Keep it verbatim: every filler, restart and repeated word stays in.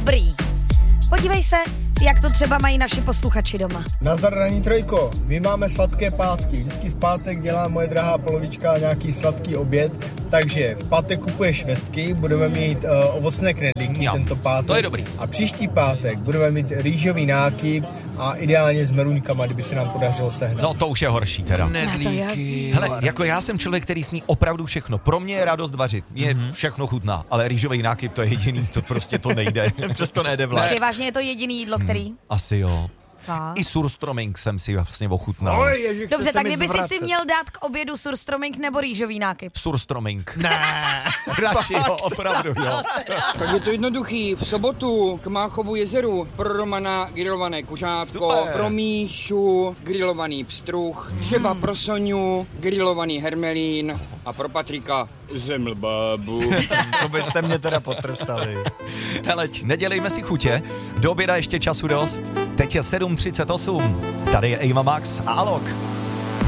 dobrý. Podívej se, jak to třeba mají naši posluchači doma. Nazdar, Ranní trojko, my máme sladké pátky. Vždycky v pátek dělá moje drahá polovička nějaký sladký oběd, takže v pátek kupuje švestky, budeme mít uh, ovocné knedlíky tento pátek. To je dobrý. A příští pátek budeme mít rýžový nákyp a ideálně s meruňkama, kdyby se nám podařilo sehnat. No to už je horší teda. Knedlíky. Hele, jako já jsem člověk, který sní opravdu všechno. Pro mě je radost vařit. Mě mm-hmm. všechno chutná, ale rýžový nákyp to je jediný, to prostě to nejde. Přesto nejde vlád. Počkej, vážně je to jediný jídlo, který? Hmm, asi jo. Fakt? I surströmming jsem si vlastně ochutnal. Oj, ježiš, dobře, tak kdyby jsi si měl dát k obědu surströmming nebo rýžový nákyp? Surströmming. Ne. Radši jo, opravdu jo. Tak je to jednoduchý. V sobotu k Máchovu jezeru pro Romana grillované kuřátko, Super. pro Míšu grillovaný pstruh, třeba pro Soňu grillovaný hermelín a pro Patrika zemlbábu. To byste mě teda potrestali. Heleď, nedělejme si chutě, do oběda ještě času dost. Teď je sedm třicet osm, tady je Eva Max a Alok.